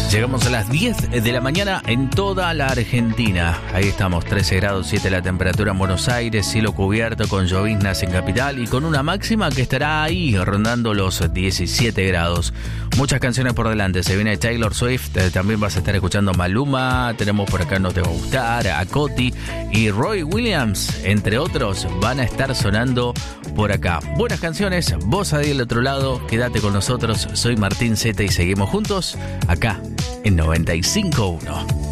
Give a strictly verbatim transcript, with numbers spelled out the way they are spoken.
Llegamos a las diez de la mañana en toda la Argentina. Ahí estamos, trece grados siete la temperatura en Buenos Aires, cielo cubierto con lloviznas en Capital y con una máxima que estará ahí rondando los diecisiete grados. Muchas canciones por delante, se viene Taylor Swift, también vas a estar escuchando Maluma, tenemos por acá No Te Va a Gustar, a Coti y Roy Williams, entre otros, van a estar sonando por acá. Buenas canciones, vos ahí del otro lado, quédate con nosotros, soy Martín Zeta y seguimos juntos acá en noventa y cinco punto uno.